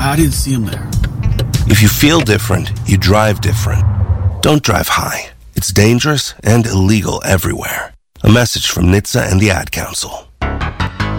I didn't see him there. If you feel different, you drive different. Don't drive high. It's dangerous and illegal everywhere. A message from NHTSA and the Ad Council.